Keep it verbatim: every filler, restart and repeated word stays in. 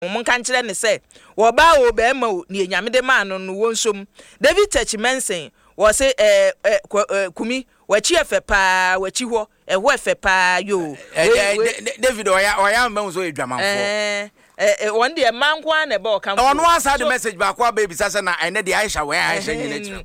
Mon kan kire ne say wo ba wo be ma o ne enyame de ma no no wonsom David Techimensen wo say eh kumi wachi efe pa wachi ho e ho efe pa yo David oya oya ma so edwamanfo eh eh one day man kwa na be o kan ono asa the message ba kwa baby sasa na ene de Aisha we Aisha nyina chiro